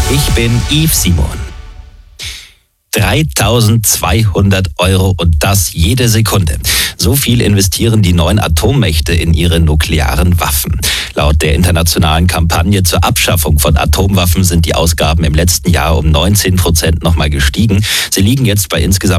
Ich bin Yves Simon. 3.200 € und das jede Sekunde. So viel investieren die 9 Atommächte in ihre nuklearen Waffen. Laut der internationalen Kampagne zur Abschaffung von Atomwaffen sind die Ausgaben im letzten Jahr um 19% nochmal gestiegen. Sie liegen jetzt bei insgesamt